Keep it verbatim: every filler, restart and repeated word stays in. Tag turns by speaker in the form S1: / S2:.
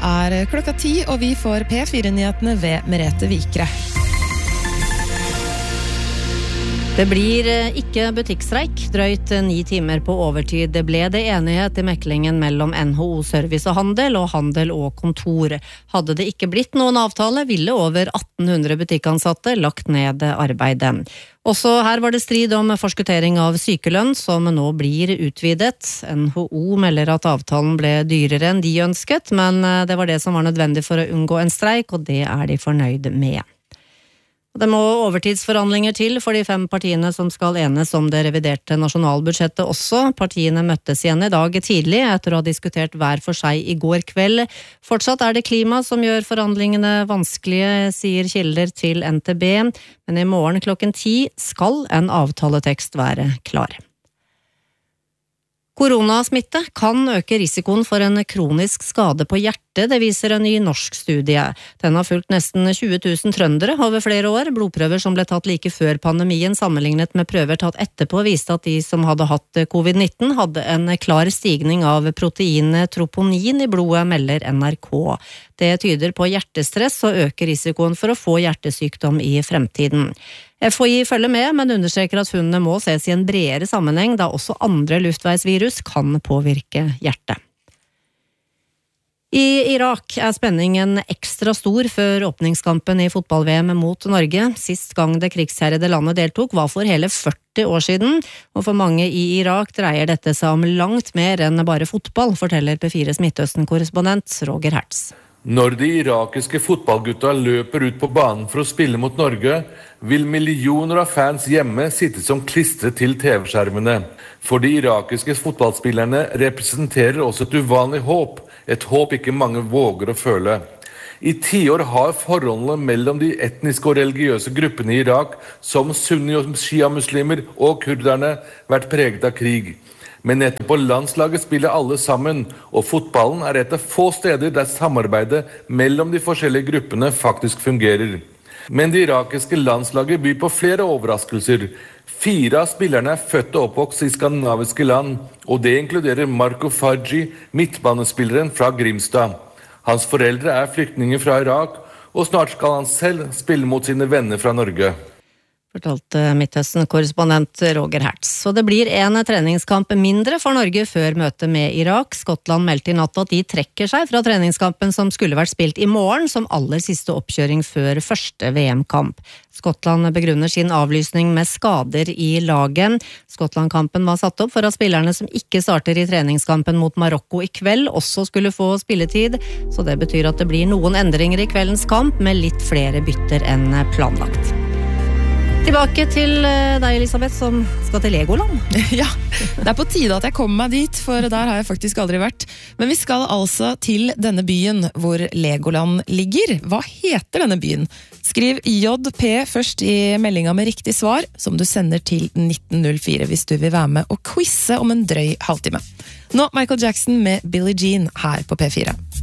S1: er klokka ti, og vi får P fire-nyhetene ved Merete Vikre.
S2: Det blir ikke butikkstreik, drøyt ni timer på overtid. Det ble det enighet i meklingen mellom N H O Service og Handel og Handel og Kontor. Hadde det ikke blitt noen avtale, ville over atten hundre butikkansatte lagt ned arbeidet. Også her var det strid om forskuttering av sykelønn, som nå blir utvidet. N H O melder at avtalen ble dyrere enn de ønsket, men det var det som var nødvendig for å unngå en streik, og det er de fornøyd med. Det må overtidsforhandlinger til for de fem partiene som skal enes om det reviderte nasjonalbudsjettet også. Partiene møttes igjen i dag tidlig etter å ha diskutert hver for seg i går kveld. Fortsatt er det klima som gjør forhandlingene vanskelige, sier kilder til N T B, men i morgen klokken ti skal en avtaletekst være klar. Koronasmitte kan øke risikoen for en kronisk skade på hjertet, det viser en ny norsk studie. Den har fulgt nesten tjue tusen trøndere over flere år. Blodprøver som ble tatt like før pandemien sammenlignet med prøver tatt etterpå viste at de som hadde hatt covid nitten hadde en klar stigning av proteinet troponin i blodet, melder N R K. Det tyder på hjertestress og øker risikoen for å få hjertesykdom i fremtiden. F H I følger med, men understreker at funnene må ses i en bredere sammenheng, da også andre luftveisvirus kan påvirke hjertet. I Irak er spenningen ekstra stor før åpningskampen i fotball-V M mot Norge. Sist gang det krigsherrede landet deltok var for hele førti år siden, og for mange i Irak dreier dette seg om langt mer enn bare fotball, forteller P fires Midtøsten-korrespondent Roger Hertz.
S3: Når de irakiske fotballgutta løper ut på banen for å spille mot Norge, vil millioner av fans hjemme sitte som klistret til T V-skjermene. For de irakiske fotballspillerne representerer også et uvanlig håp, et håp ikke mange våger å føle. I tiår har forholdene mellom de etniske og religiøse gruppene i Irak, som sunni- og shia-muslimer og kurderne, vært preget av krig. Men etterpå landslaget spiller alle sammen, og fotballen er et av få steder der samarbeidet mellom de forskjellige gruppene faktisk fungerer. Men det irakiske landslaget byr på flere overraskelser. Fire av spillerne er født og oppvokst i skandinaviske land, og det inkluderer Marco Faggi, midtbanespilleren fra Grimstad. Hans foreldre er flyktninger fra Irak, og snart skal han selv spille mot sine venner fra Norge.
S2: Fortalte Midtøsten-korrespondent Roger Hertz. Så det blir en treningskamp mindre for Norge før møtet med Irak. Skottland meldte i natt at de trekker seg fra treningskampen som skulle vært spilt i morgen, som aller siste oppkjøring før første V M-kamp. Skottland begrunner sin avlysning med skader i laget. Skottland-kampen var satt opp for at spillerne som ikke starter i treningskampen mot Marokko i kveld, også skulle få spilletid. Så det betyr at det blir noen endringer i kveldens kamp, med litt flere bytter enn planlagt. Tilbake til deg, Elisabeth, som skal til Legoland.
S1: Ja, det er på tide at jeg kommer meg dit, for der har jeg faktisk aldri vært. Men vi skal altså til denne byen hvor Legoland ligger. Hva heter denne byen? Skriv J P først i meldinga med riktig svar, som du sender til nitten null fire hvis du vil være med og quizze om en drøy halvtime. Nå Michael Jackson med Billie Jean her på P fire.